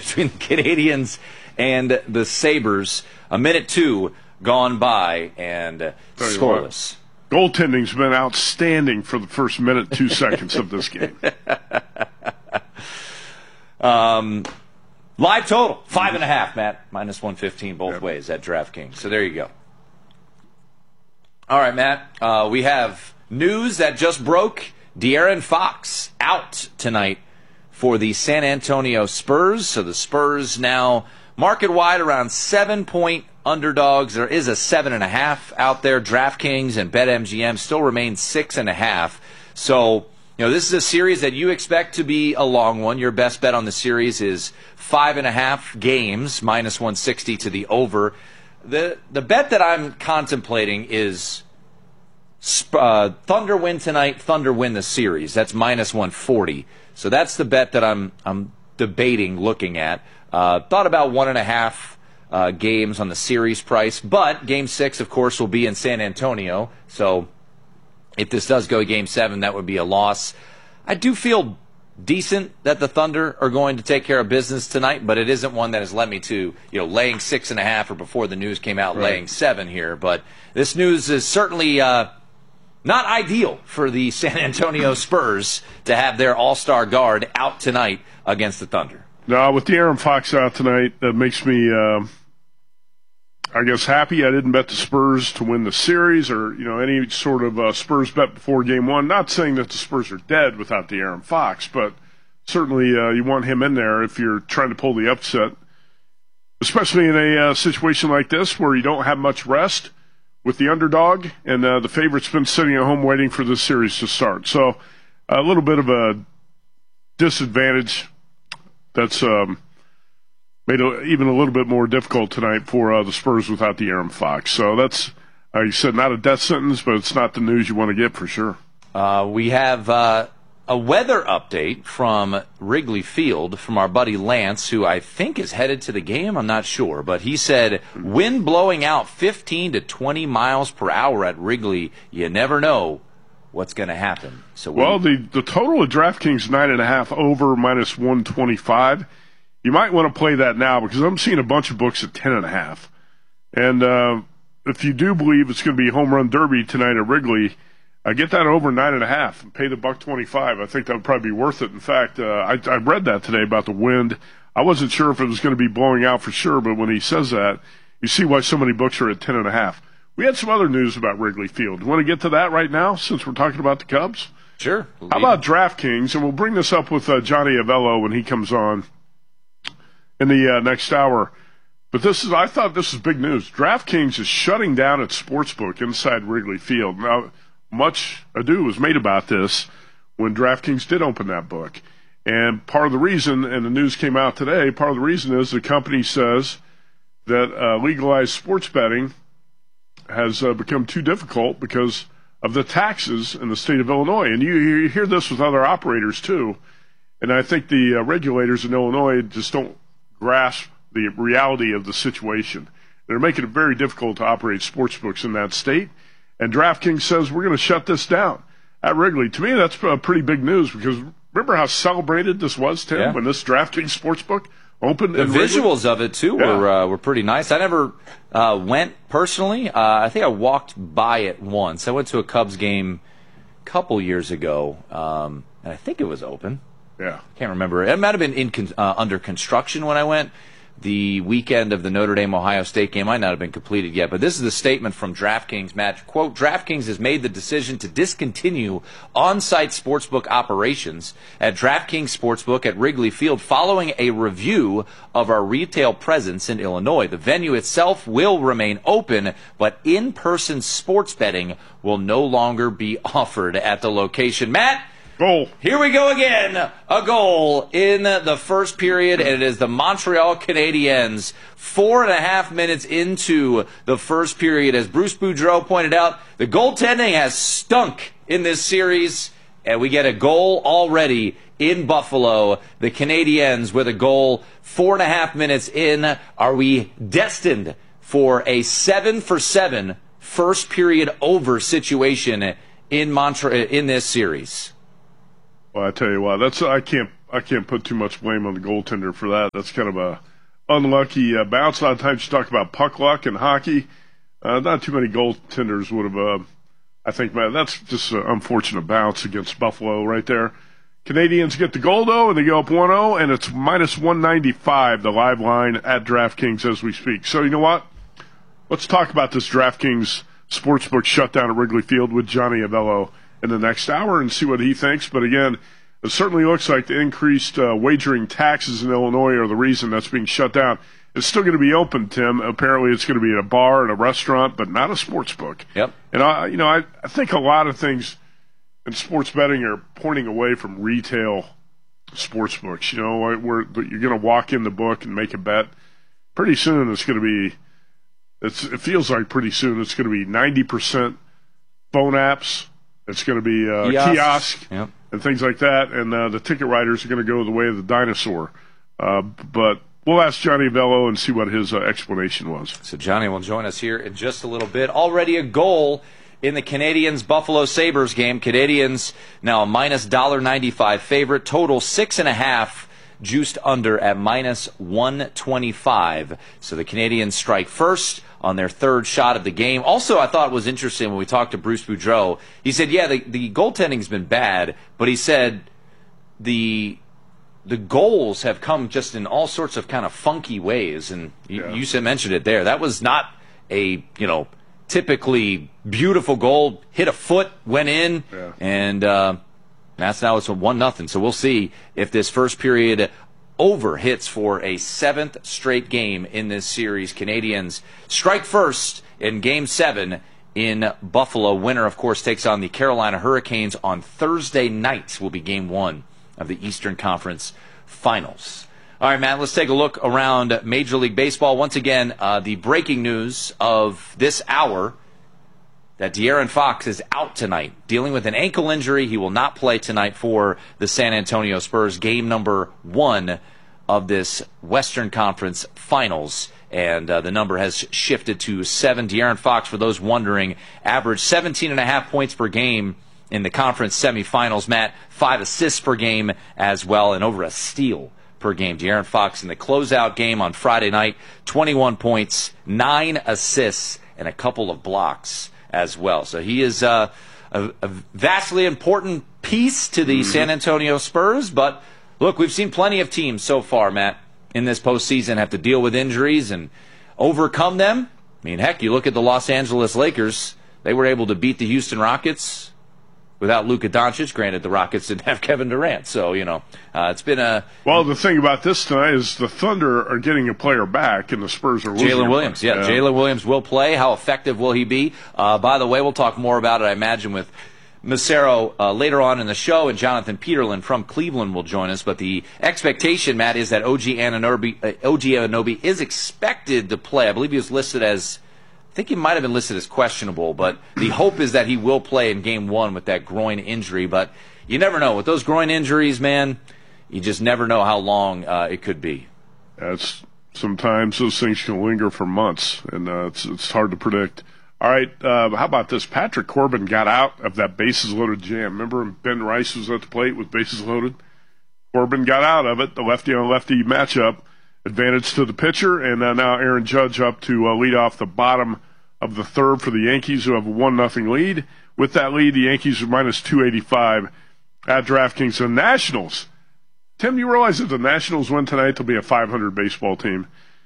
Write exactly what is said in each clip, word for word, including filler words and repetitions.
between the Canadiens and the Sabres. A minute two gone by and uh, scoreless. Goaltending's been outstanding for the first minute, two seconds of this game. um, live total, five and a half, Matt. Minus one fifteen both yep. ways at DraftKings. So there you go. All right, Matt. Uh, we have news that just broke. De'Aaron Fox out tonight for the San Antonio Spurs. So the Spurs now market-wide around seven-point underdogs. There is a seven and a half out there. DraftKings and BetMGM still remain six and a half. So, you know, this is a series that you expect to be a long one. Your best bet on the series is five and a half games, minus one sixty to the over. The the bet that I'm contemplating is uh, Thunder win tonight, Thunder win the series. That's minus one forty. So that's the bet that I'm I'm debating looking at. Uh, thought about one and a half uh, games on the series price, but Game Six, of course, will be in San Antonio. So if this does go Game Seven, that would be a loss. I do feel decent that the Thunder are going to take care of business tonight, but it isn't one that has led me to, you know, laying six and a half, or before the news came out, right, laying seven here. But this news is certainly uh, not ideal for the San Antonio Spurs to have their all-star guard out tonight against the Thunder. No, with De'Aaron Fox out tonight, that makes me, uh, I guess, happy. I didn't bet the Spurs to win the series, or, you know, any sort of uh, Spurs bet before Game One. Not saying that the Spurs are dead without De'Aaron Fox, but certainly uh, you want him in there if you're trying to pull the upset, especially in a uh, situation like this where you don't have much rest with the underdog, and uh, the favorite's been sitting at home waiting for this series to start. So a little bit of a disadvantage that's um, made it even a little bit more difficult tonight for uh, the Spurs without De'Aaron Fox. So that's, like you said, not a death sentence, but it's not the news you want to get for sure. Uh, we have uh, a weather update from Wrigley Field from our buddy Lance, who I think is headed to the game. I'm not sure, but he said wind blowing out fifteen to twenty miles per hour at Wrigley. You never know what's going to happen. So we, well, the, the total of DraftKings nine and a half over minus one twenty-five. You might want to play that now because I'm seeing a bunch of books at ten and a half. And uh, if you do believe it's going to be home run derby tonight at Wrigley, uh, get that over nine and a half and pay the buck twenty-five. I think that would probably be worth it. In fact, uh, I, I read that today about the wind. I wasn't sure if it was going to be blowing out for sure, but when he says that, you see why so many books are at ten and a half. We had some other news about Wrigley Field. You want to get to that right now, since we're talking about the Cubs? Sure. How about DraftKings? And we'll bring this up with uh, Johnny Avello when he comes on in the uh, next hour. But this is, I thought this was big news. DraftKings is shutting down its sportsbook inside Wrigley Field. Now, much ado was made about this when DraftKings did open that book. And part of the reason, and the news came out today, part of the reason is the company says that uh, legalized sports betting has uh, become too difficult because of the taxes in the state of Illinois. And you, you hear this with other operators, too. And I think the uh, regulators in Illinois just don't grasp the reality of the situation. They're making it very difficult to operate sports books in that state. And DraftKings says, we're going to shut this down at Wrigley. To me, that's uh, pretty big news because remember how celebrated this was, Tim, yeah. when this DraftKings sportsbook opened? The visuals Wrigley? of it, too, yeah. were uh, were pretty nice. I never uh, went personally. Uh, I think I walked by it once. I went to a Cubs game a couple years ago, um, and I think it was open. Yeah. Can't remember. It might have been in con- uh, under construction when I went. The weekend of the Notre Dame-Ohio State game might not have been completed yet, but this is the statement from DraftKings, Matt. Quote, DraftKings has made the decision to discontinue on-site sportsbook operations at DraftKings Sportsbook at Wrigley Field following a review of our retail presence in Illinois. The venue itself will remain open, but in-person sports betting will no longer be offered at the location. Matt? Goal. Here we go again. A goal in the first period, and it is the Montreal Canadiens. Four and a half minutes into the first period. As Bruce Boudreau pointed out, the goaltending has stunk in this series, and we get a goal already in Buffalo. The Canadiens with a goal four and a half minutes in. Are we destined for a seven for seven first period over situation in Montreal in this series? Well, I tell you what, that's I can't I can't put too much blame on the goaltender for that. That's kind of a unlucky uh, bounce. A lot of times you talk about puck luck in hockey. Uh, not too many goaltenders would have, uh, I think, man, that's just an unfortunate bounce against Buffalo right there. Canadians get the goal, though, and they go up one oh, and it's minus one ninety-five, the live line at DraftKings as we speak. So you know what? Let's talk about this DraftKings Sportsbook shutdown at Wrigley Field with Johnny Avello in the next hour and see what he thinks. But again, it certainly looks like the increased uh, wagering taxes in Illinois are the reason that's being shut down. It's still going to be open, Tim. Apparently it's going to be at a bar and a restaurant, but not a sportsbook. Yep. And, I, you know, I, I think a lot of things in sports betting are pointing away from retail sportsbooks. You know, where you're going to walk in the book and make a bet. Pretty soon it's going to be, it's, it feels like pretty soon it's going to be ninety percent phone apps. It's going to be uh, Kiosks. kiosk Yep. and things like that. And uh, the ticket writers are going to go the way of the dinosaur. Uh, but we'll ask Johnny Avello and see what his uh, explanation was. So Johnny will join us here in just a little bit. Already a goal in the Canadians-Buffalo Sabres game. Canadians now a minus one dollar ninety-five favorite. Total six and a half, juiced under at minus one twenty-five. So the Canadians strike first on their third shot of the game. Also, I thought it was interesting when we talked to Bruce Boudreau. He said, yeah, the, the goaltending's been bad, but he said the the goals have come just in all sorts of kind of funky ways. And you, Yeah. you said, mentioned it there. That was not a, you know, typically beautiful goal, hit a foot, went in, Yeah. and uh, that's now it's a one nothing. So we'll see if this first period over hits for a seventh straight game in this series. Canadians strike first in Game seven in Buffalo. Winner, of course, takes on the Carolina Hurricanes on Thursday night. Will be Game one of the Eastern Conference Finals. All right, Matt, let's take a look around Major League Baseball. Once again, uh, the breaking news of this hour that De'Aaron Fox is out tonight, dealing with an ankle injury. He will not play tonight for the San Antonio Spurs, game number one of this Western Conference Finals. And uh, the number has shifted to seven. De'Aaron Fox, for those wondering, averaged seventeen and a half points per game in the conference semifinals. Matt, five assists per game as well, and over a steal per game. De'Aaron Fox in the closeout game on Friday night, twenty-one points, nine assists, and a couple of blocks as well. So he is uh, a, a vastly important piece to the mm-hmm. San Antonio Spurs. But look, we've seen plenty of teams so far, Matt, in this postseason have to deal with injuries and overcome them. I mean, heck, you look at the Los Angeles Lakers. They were able to beat the Houston Rockets without Luka Doncic. Granted, the Rockets didn't have Kevin Durant, so, you know, uh, it's been a... Well, the thing about this tonight is the Thunder are getting a player back, and the Spurs are losing. Jalen Williams, yeah, yeah. Jalen Williams will play. How effective will he be? Uh, by the way, we'll talk more about it, I imagine, with Massaro uh, later on in the show, and Jonathan Peterlin from Cleveland will join us. But the expectation, Matt, is that O G Anunoby, uh, O G Anunoby is expected to play. I believe he was listed as... I think he might have been listed as questionable, but the hope is that he will play in game one with that groin injury. But you never know. With those groin injuries, man, you just never know how long uh, it could be. That's, sometimes those things can linger for months, and uh, it's, it's hard to predict. All right, uh, how about this? Patrick Corbin got out of that bases-loaded jam. Remember when Ben Rice was at the plate with bases loaded? Corbin got out of it, the lefty-on-lefty matchup. Advantage to the pitcher, and uh, now Aaron Judge up to uh, lead off the bottom of the third for the Yankees, who have a one nothing lead. With that lead, the Yankees are minus two eighty-five at DraftKings. The Nationals. Tim, you realize if the Nationals win tonight, they'll be a five hundred baseball team.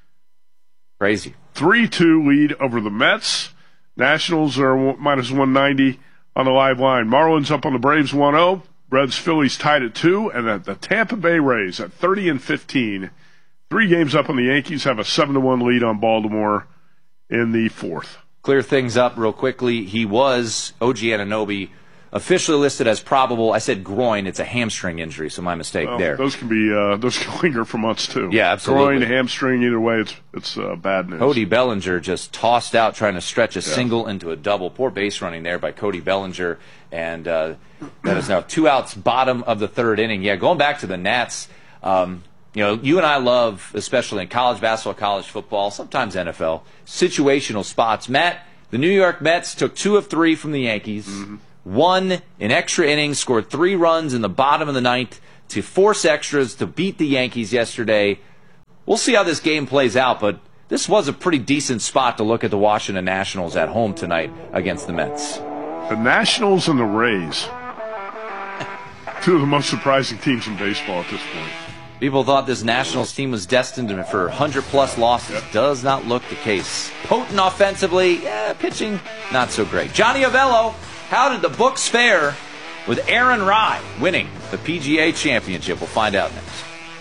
Crazy. three two lead over the Mets. Nationals are minus one ninety on the live line. Marlins up on the Braves one oh. Reds, Phillies tied at two. And at the Tampa Bay Rays at thirty and fifteen. Three games up on the Yankees, have a seven to one lead on Baltimore in the fourth. Clear things up real quickly. He was, O G Anunoby, officially listed as probable. I said groin. It's a hamstring injury, so my mistake well, there. Those can be uh, those can linger for months, too. Yeah, absolutely. Groin, hamstring, either way, it's it's uh, bad news. Cody Bellinger just tossed out trying to stretch a yeah. single into a double. Poor base running there by Cody Bellinger. And uh, that is now two outs, bottom of the third inning. Yeah, going back to the Nats, um, you know, you and I love, especially in college basketball, college football, sometimes N F L, situational spots. Matt, the New York Mets took two of three from the Yankees, mm-hmm. won in extra innings, scored three runs in the bottom of the ninth to force extras to beat the Yankees yesterday. We'll see how this game plays out, but this was a pretty decent spot to look at the Washington Nationals at home tonight against the Mets. The Nationals and the Rays. Two of the most surprising teams in baseball at this point. People thought this Nationals team was destined for one hundred plus losses. Yep. Does not look the case. Potent offensively, yeah, pitching not so great. Johnny Avello, how did the books fare with Aaron Rai winning the P G A Championship? We'll find out next.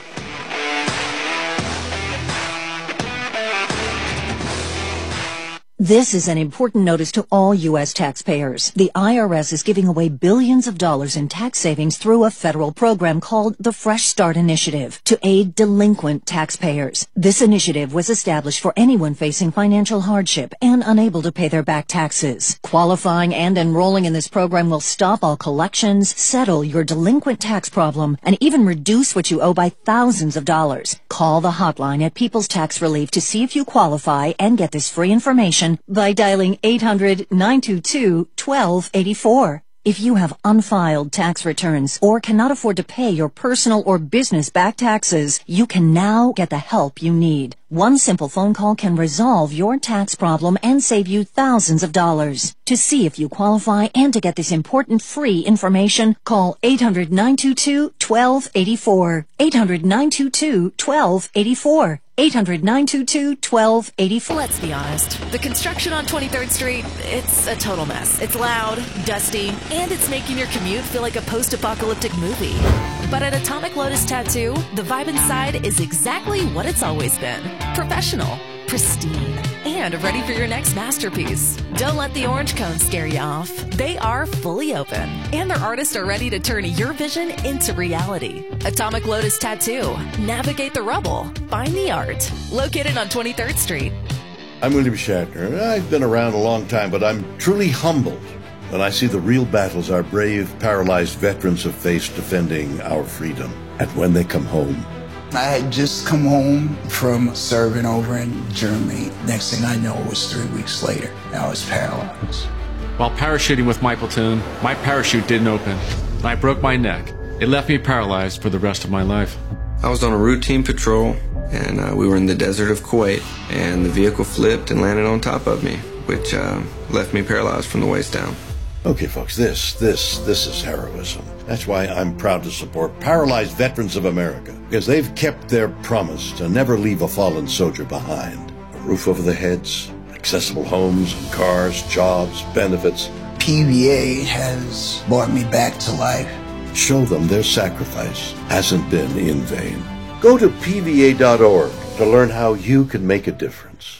This is an important notice to all U S taxpayers. The I R S is giving away billions of dollars in tax savings through a federal program called the Fresh Start Initiative to aid delinquent taxpayers. This initiative was established for anyone facing financial hardship and unable to pay their back taxes. Qualifying and enrolling in this program will stop all collections, settle your delinquent tax problem, and even reduce what you owe by thousands of dollars. Call the hotline at People's Tax Relief to see if you qualify and get this free information by dialing eight hundred, nine two two, one two eight four. If you have unfiled tax returns or cannot afford to pay your personal or business back taxes, you can now get the help you need. One simple phone call can resolve your tax problem and save you thousands of dollars. To see if you qualify and to get this important free information, call eight hundred, nine two two, one two eight four. eight hundred, nine two two, one two eight four. eight hundred, nine two two, one two eight four. Let's be honest. The construction on twenty-third Street, it's a total mess. It's loud, dusty, and it's making your commute feel like a post-apocalyptic movie. But at Atomic Lotus Tattoo, the vibe inside is exactly what it's always been. Professional, pristine, and ready for your next masterpiece. Don't let the orange cone scare you off. They are fully open, and their artists are ready to turn your vision into reality. Atomic Lotus Tattoo. Navigate the rubble. Find the art. Located on twenty-third Street. I'm William Shatner. I've been around a long time, but I'm truly humbled when I see the real battles our brave, paralyzed veterans have faced defending our freedom. And when they come home, I had just come home from serving over in Germany. Next thing I know, it was three weeks later. I was paralyzed. While parachuting with my platoon, my parachute didn't open, and I broke my neck. It left me paralyzed for the rest of my life. I was on a routine patrol, and uh, we were in the desert of Kuwait, and the vehicle flipped and landed on top of me, which uh, left me paralyzed from the waist down. Okay, folks, this, this, this is heroism. That's why I'm proud to support Paralyzed Veterans of America, because they've kept their promise to never leave a fallen soldier behind. A roof over their heads, accessible homes and cars, jobs, benefits. P V A has brought me back to life. Show them their sacrifice hasn't been in vain. Go to P V A dot org to learn how you can make a difference.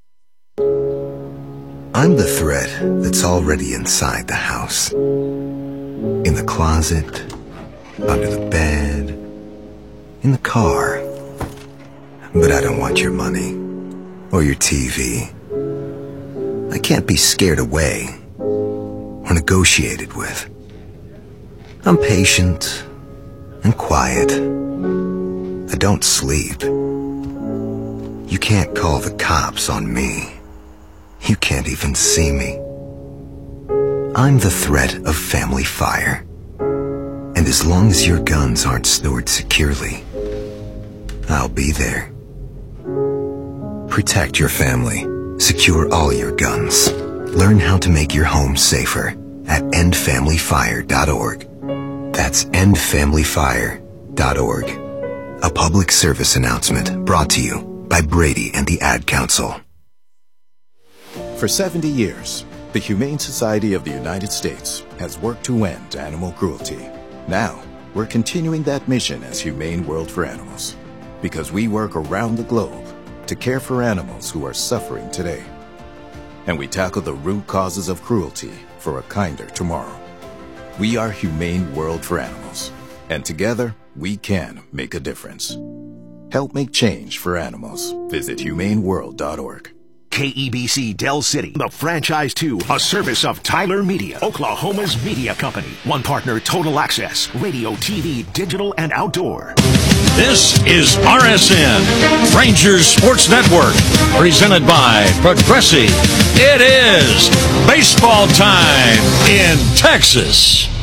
I'm the threat that's already inside the house. In the closet, under the bed, in the car. But I don't want your money or your T V. I can't be scared away or negotiated with. I'm patient and quiet. I don't sleep. You can't call the cops on me. You can't even see me. I'm the threat of family fire. And as long as your guns aren't stored securely, I'll be there. Protect your family. Secure all your guns. Learn how to make your home safer at end family fire dot org. That's end family fire dot org. A public service announcement brought to you by Brady and the Ad Council. For seventy years, the Humane Society of the United States has worked to end animal cruelty. Now, we're continuing that mission as Humane World for Animals, because we work around the globe to care for animals who are suffering today. And we tackle the root causes of cruelty for a kinder tomorrow. We are Humane World for Animals, and together, we can make a difference. Help make change for animals. Visit humane world dot org. K E B C Del City, the franchise two, a service of Tyler Media, Oklahoma's media company. One partner, Total Access, radio, T V, digital, and outdoor. This is R S N, Rangers Sports Network, presented by Progressive. It is baseball time in Texas.